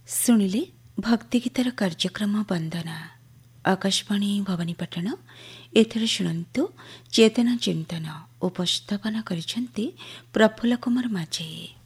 ଶୁଣିଲେ ଭକ୍ତିଗୀତର କାର୍ଯ୍ୟକ୍ରମ ବନ୍ଦନା। ଆକାଶବାଣୀ ଭବାନୀପାଟଣା। ଏଥର ଶୁଣନ୍ତୁ ଚେତନା ଚିନ୍ତନ। ଉପସ୍ଥାପନା କରିଛନ୍ତି ପ୍ରଫୁଲ୍ଲ କୁମାର ମାଝୀ।